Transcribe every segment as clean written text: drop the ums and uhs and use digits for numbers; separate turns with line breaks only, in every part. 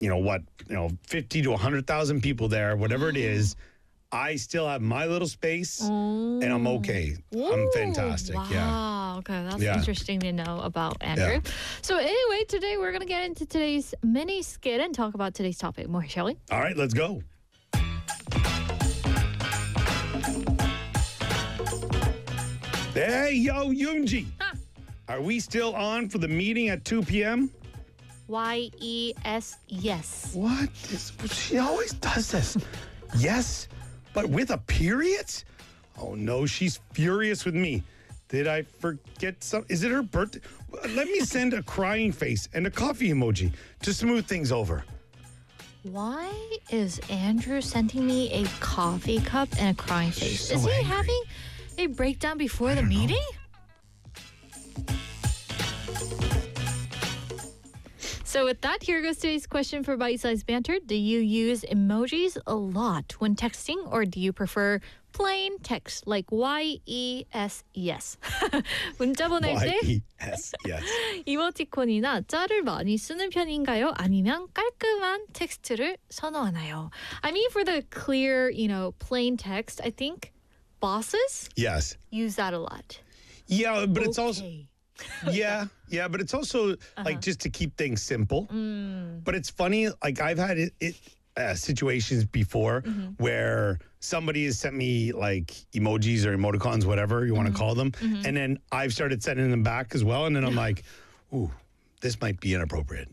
50 to 100,000 people there, whatever it is. I still have my little space, and I'm okay. I'm fantastic.
Wow.
Yeah.
Okay, that's interesting to know about Andrew.
Yeah.
So anyway, today we're going to get into today's mini skit and talk about today's topic more, shall we?
All right, let's go. Hey, yo, Yoonji.
Huh.
Are we still on for the meeting at 2 p.m.?
YES, yes.
What? She always does this. Yes, but with a period? Oh, no, she's furious with me. Did I forget something? Is it her birthday? Let me send a crying face and a coffee emoji to smooth things over.
Why is Andrew sending me a coffee cup and a crying face?
So
is he
angry.
having a breakdown before the meeting? So with that, here goes today's question for Bite-Sized Banter. Do you use emojis a lot when texting, or do you prefer plain text like YES, yes? 문자 보낼 때
Y-E-S, yes.
이모티콘이나 짤을 많이 쓰는 편인가요? 아니면 깔끔한 텍스트를 선호하나요? I mean, for the clear, plain text, I think bosses
Yes.
use that a lot.
Yeah, but it's also...
Okay.
Yeah, but it's also like just to keep things simple. But it's funny, like I've had situations before where somebody has sent me like emojis or emoticons, whatever you want to call them, and then I've started sending them back as well, and then I'm like, ooh, this might be inappropriate.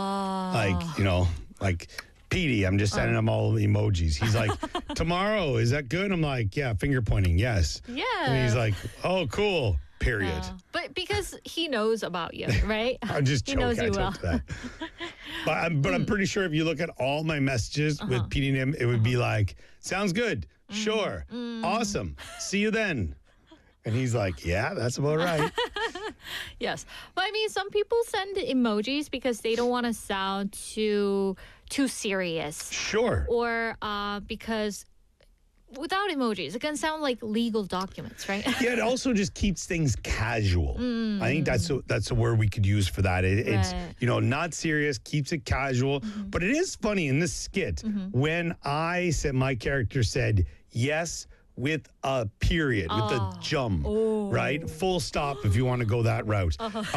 Like Petey, I'm just sending him all emojis. He's like, tomorrow, is that good? I'm like, yeah, finger pointing, yes.
Yeah.
And he's like, oh, cool. Period.
But because he knows about you, right?
I'm just
he
joking.
knows you well.
That. But I'm pretty sure if you look at all my messages with Petey and him, it would be like, sounds good. Sure. Awesome. See you then. And he's like, yeah, that's about right.
Yes. But I mean, some people send emojis because they don't want to sound too serious.
Sure.
Or because without emojis, it can sound like legal documents, right?
Yeah, it also just keeps things casual. I think that's the word we could use for that. It's not serious, keeps it casual. But it is funny in this skit when my character said yes with a period, with a jump, right? Full stop if you want to go that route.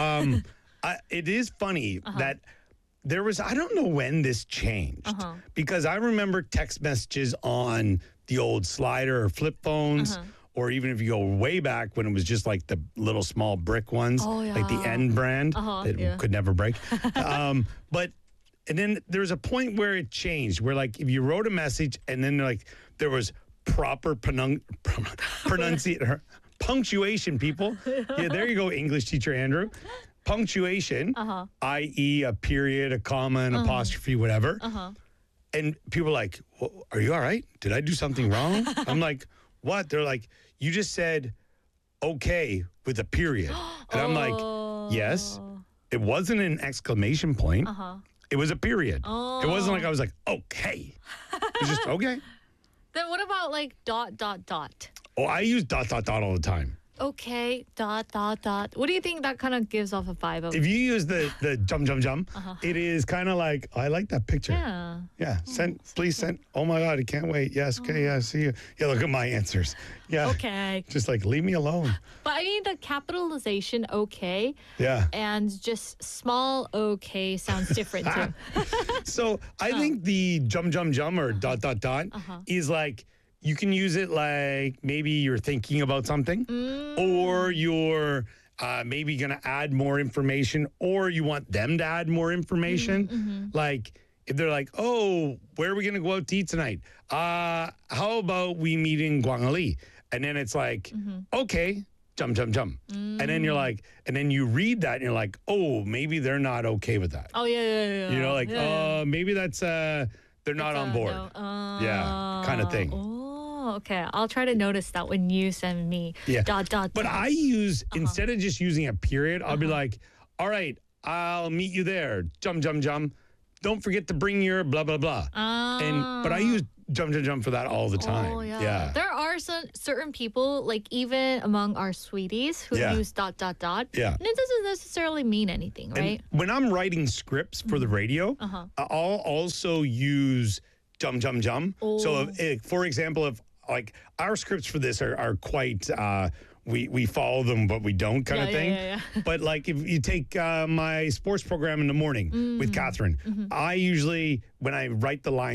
It is funny that there was, I don't know when this changed, because I remember text messages on the old slider or flip phones, or even if you go way back when it was just like the little small brick ones, like the N brand that could never break. And then there's a point where it changed, where like if you wrote a message and then like there was proper pronunciation, punctuation, people. Yeah, there you go, English teacher Andrew. Punctuation, i.e. a period, a comma, an apostrophe, whatever. And people are like, well, are you all right? Did I do something wrong? I'm like, what? They're like, you just said okay with a period. And I'm like, yes. It wasn't an exclamation point. It was a period. It wasn't like I was like, okay. It was just okay.
Then what about like ...
Oh, I use ... all the time.
Okay, ... What do you think that kind of gives off a vibe of?
If you use the jump, it is kind of like, I like that picture.
Yeah.
Yeah. Please send. Oh my God, I can't wait. Yes. Okay. Yeah. See you. Yeah. Look at my answers. Yeah.
Okay.
Just like, leave me alone.
But I mean, the capitalization okay.
Yeah.
And just small okay sounds different too.
So I think the jump or ... is like, you can use it like maybe you're thinking about something, or you're maybe going to add more information, or you want them to add more information. Like if they're like, oh, where are we going to go out to eat tonight? How about we meet in Guangali? And then it's like, okay, jump. And then you're like, and then you read that and you're like, oh, maybe they're not okay with that.
Oh, yeah.
You know, like, maybe that's, they're not on board.
No.
Yeah, kind of thing.
Oh, okay. I'll try to notice that when you send me ...
But I use, instead of just using a period, I'll be like, all right, I'll meet you there. Jump. Don't forget to bring your blah, blah, blah. But I use jump for that all the time.
Oh, yeah. There are are certain people, like even among our sweeties, who
Yeah.
use ... Yeah. And it doesn't necessarily mean anything, right?
And when I'm writing scripts for the radio, I'll also use jum jum jum. So, for example, if like our scripts for this are quite. We follow them, but we don't kind of thing.
Yeah.
But like if you take my sports program in the morning with Catherine, I usually, when I write the line,